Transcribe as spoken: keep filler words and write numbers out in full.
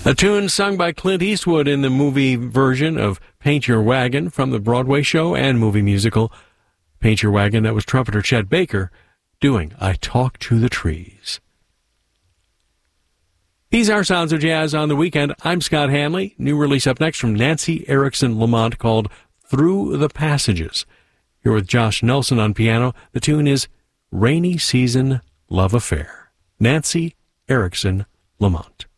A tune sung by Clint Eastwood in the movie version of Paint Your Wagon from the Broadway show and movie musical Paint Your Wagon. That was trumpeter Chet Baker doing I Talk to the Trees. These are Sounds of Jazz on the Weekend. I'm Scott Hanley. New release up next from Nancy Erickson Lamont called Through the Passages. Here with Josh Nelson on piano. The tune is Rainy Season Love Affair. Nancy Erickson Lamont.